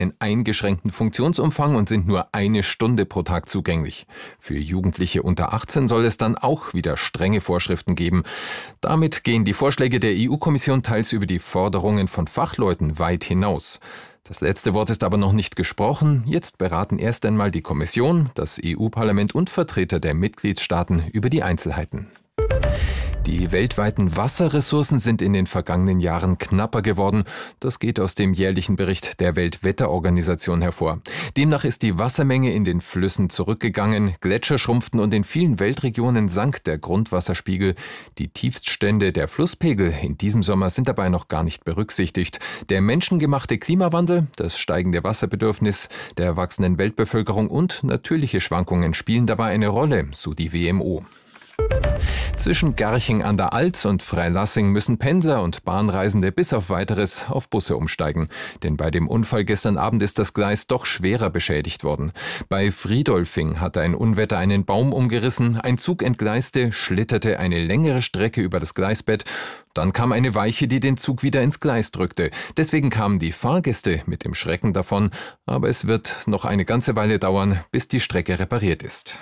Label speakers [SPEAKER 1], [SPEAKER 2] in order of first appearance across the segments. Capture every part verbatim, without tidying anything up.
[SPEAKER 1] einen eingeschränkten Funktionsumfang und sind nur eine Stunde pro Tag zugänglich. Für Jugendliche unter achtzehn soll es dann auch wieder strenge Vorschriften geben. Damit gehen die Vorschläge der E U-Kommission teils über die Forderungen von Fachleuten weit hinaus. Das letzte Wort ist aber noch nicht gesprochen. Jetzt beraten erst einmal die Kommission, das E U-Parlament und Vertreter der Mitgliedstaaten über die Einzelheiten. Die weltweiten Wasserressourcen sind in den vergangenen Jahren knapper geworden. Das geht aus dem jährlichen Bericht der Weltwetterorganisation hervor. Demnach ist die Wassermenge in den Flüssen zurückgegangen, Gletscher schrumpften und in vielen Weltregionen sank der Grundwasserspiegel. Die Tiefststände der Flusspegel in diesem Sommer sind dabei noch gar nicht berücksichtigt. Der menschengemachte Klimawandel, das steigende Wasserbedürfnis der wachsenden Weltbevölkerung und natürliche Schwankungen spielen dabei eine Rolle, so die W M O. Zwischen Garching an der Alz und Freilassing müssen Pendler und Bahnreisende bis auf Weiteres auf Busse umsteigen. Denn bei dem Unfall gestern Abend ist das Gleis doch schwerer beschädigt worden. Bei Friedolfing hatte ein Unwetter einen Baum umgerissen, ein Zug entgleiste, schlitterte eine längere Strecke über das Gleisbett. Dann kam eine Weiche, die den Zug wieder ins Gleis drückte. Deswegen kamen die Fahrgäste mit dem Schrecken davon. Aber es wird noch eine ganze Weile dauern, bis die Strecke repariert ist.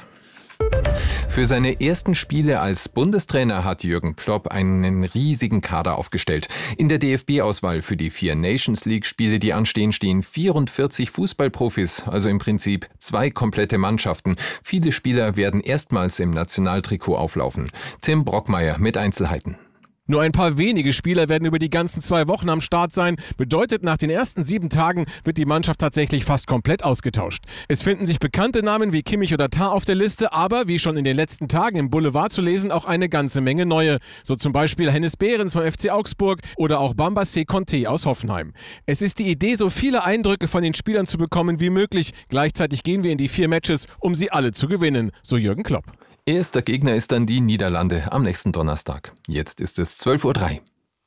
[SPEAKER 1] Für seine ersten Spiele als Bundestrainer hat Jürgen Klopp einen riesigen Kader aufgestellt. In der D F B-Auswahl für die vier Nations League-Spiele, die anstehen, stehen vierundvierzig Fußballprofis, also im Prinzip zwei komplette Mannschaften. Viele Spieler werden erstmals im Nationaltrikot auflaufen. Tim Brockmeier mit Einzelheiten.
[SPEAKER 2] Nur ein paar wenige Spieler werden über die ganzen zwei Wochen am Start sein. Bedeutet, nach den ersten sieben Tagen wird die Mannschaft tatsächlich fast komplett ausgetauscht. Es finden sich bekannte Namen wie Kimmich oder Tah auf der Liste, aber wie schon in den letzten Tagen im Boulevard zu lesen, auch eine ganze Menge neue. So zum Beispiel Hennes Behrens vom F C Augsburg oder auch Bamba Conte aus Hoffenheim. Es ist die Idee, so viele Eindrücke von den Spielern zu bekommen wie möglich. Gleichzeitig gehen wir in die vier Matches, um sie alle zu gewinnen, so Jürgen Klopp.
[SPEAKER 1] Erster Gegner ist dann die Niederlande am nächsten Donnerstag. Jetzt ist es zwölf Uhr drei.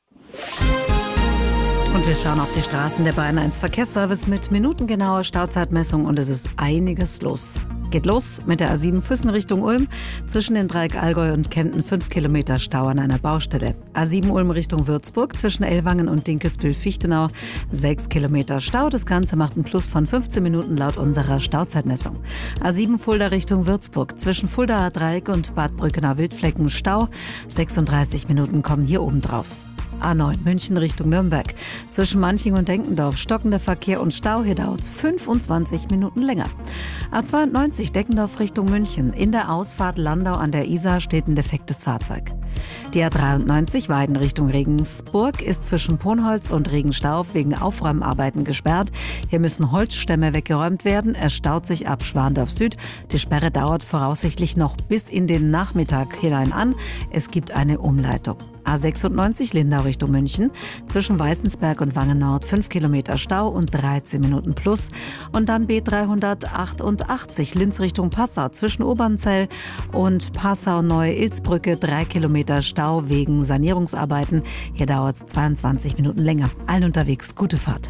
[SPEAKER 3] Und wir schauen auf die Straßen der Bayern eins Verkehrsservice mit minutengenauer Stauzeitmessung und es ist einiges los. Geht los mit der A sieben Füssen Richtung Ulm. Zwischen den Dreieck Allgäu und Kempten fünf Kilometer Stau an einer Baustelle. A sieben Ulm Richtung Würzburg zwischen Ellwangen und Dinkelsbühl-Fichtenau sechs Kilometer Stau. Das Ganze macht ein Plus von fünfzehn Minuten laut unserer Stauzeitmessung. A sieben Fulda Richtung Würzburg zwischen Fuldaer Dreieck und Bad Brückener-Wildflecken Stau. sechsunddreißig Minuten kommen hier oben drauf. A neun München Richtung Nürnberg. Zwischen Manching und Denkendorf stockender Verkehr und Stau. Hier dauert es fünfundzwanzig Minuten länger. A zweiundneunzig Deckendorf Richtung München. In der Ausfahrt Landau an der Isar steht ein defektes Fahrzeug. Die A dreiundneunzig Weiden Richtung Regensburg ist zwischen Ponholz und Regenstauf wegen Aufräumarbeiten gesperrt. Hier müssen Holzstämme weggeräumt werden. Es staut sich ab Schwandorf Süd. Die Sperre dauert voraussichtlich noch bis in den Nachmittag hinein an. Es gibt eine Umleitung. A sechsundneunzig Lindau Richtung München. Zwischen Weißensberg und Wangen Nord fünf Kilometer Stau und dreizehn Minuten plus. Und dann B dreihundertachtundachtzig Linz Richtung Passau. Zwischen Obernzell und Passau-Neue-Ilzbrücke drei Kilometer Stau wegen Sanierungsarbeiten. Hier dauert es zweiundzwanzig Minuten länger. Allen unterwegs gute Fahrt.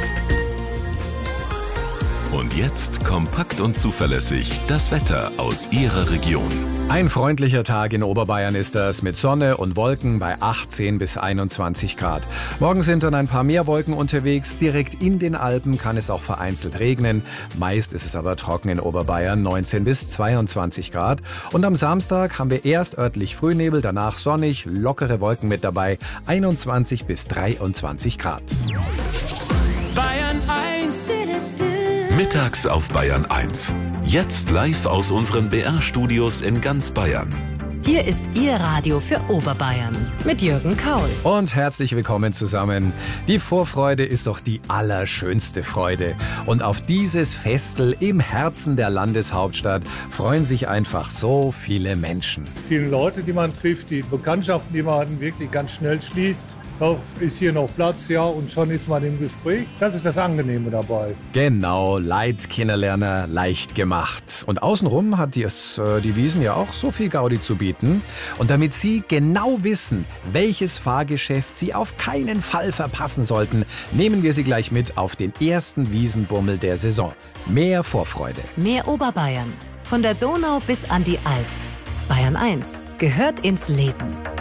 [SPEAKER 4] Und jetzt kompakt und zuverlässig das Wetter aus Ihrer Region.
[SPEAKER 5] Ein freundlicher Tag in Oberbayern ist das mit Sonne und Wolken bei achtzehn bis einundzwanzig Grad. Morgen sind dann ein paar mehr Wolken unterwegs. Direkt in den Alpen kann es auch vereinzelt regnen. Meist ist es aber trocken in Oberbayern, neunzehn bis zweiundzwanzig Grad. Und am Samstag haben wir erst örtlich Frühnebel, danach sonnig, lockere Wolken mit dabei, einundzwanzig bis dreiundzwanzig Grad.
[SPEAKER 4] Bayern eins. Mittags auf Bayern eins. Jetzt live aus unseren B R-Studios in ganz Bayern.
[SPEAKER 6] Hier ist Ihr Radio für Oberbayern mit Jürgen Kaul.
[SPEAKER 5] Und herzlich willkommen zusammen. Die Vorfreude ist doch die allerschönste Freude. Und auf dieses Festel im Herzen der Landeshauptstadt freuen sich einfach so viele Menschen.
[SPEAKER 7] Viele Leute, die man trifft, die Bekanntschaften, die man wirklich ganz schnell schließt. Auch ist hier noch Platz, ja, und schon ist man im Gespräch. Das ist das Angenehme dabei.
[SPEAKER 5] Genau, Leid Kinderlerner leicht gemacht. Und außenrum hat die, äh, die Wiesn ja auch so viel Gaudi zu bieten. Und damit Sie genau wissen, welches Fahrgeschäft Sie auf keinen Fall verpassen sollten, nehmen wir Sie gleich mit auf den ersten Wiesenbummel der Saison. Mehr Vorfreude.
[SPEAKER 6] Mehr Oberbayern. Von der Donau bis an die Alz. Bayern eins gehört ins Leben.